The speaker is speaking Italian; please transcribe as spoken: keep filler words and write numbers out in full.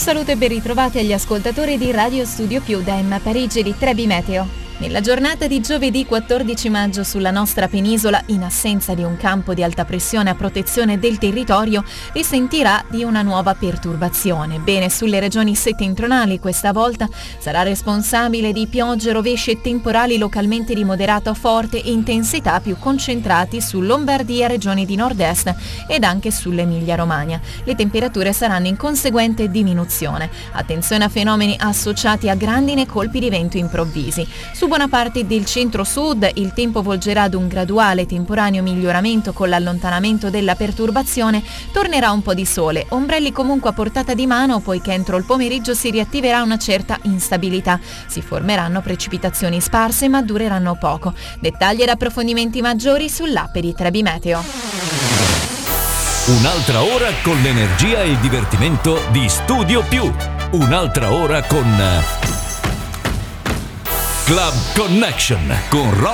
saluto e ben ritrovati agli ascoltatori di Radio Studio Più da Emma Parigi di Trebi Meteo. Nella giornata di giovedì quattordici maggio sulla nostra penisola, in assenza di un campo di alta pressione a protezione del territorio, risentirà di una nuova perturbazione. Bene, sulle regioni settentrionali questa volta sarà responsabile di piogge, rovesci e temporali localmente di moderata a forte intensità, più concentrati su Lombardia, regioni di nord-est ed anche sull'Emilia Romagna. Le temperature saranno in conseguente diminuzione. Attenzione a fenomeni associati a grandine e colpi di vento improvvisi. Su buona parte del centro-sud il tempo volgerà ad un graduale temporaneo miglioramento con l'allontanamento della perturbazione, tornerà un po' di sole, ombrelli comunque a portata di mano poiché entro il pomeriggio si riattiverà una certa instabilità. Si formeranno precipitazioni sparse ma dureranno poco. Dettagli ed approfondimenti maggiori sull'app di Trebi Meteo. Un'altra ora con l'energia e il divertimento di Studio Più. Un'altra ora con Club Connection con Ron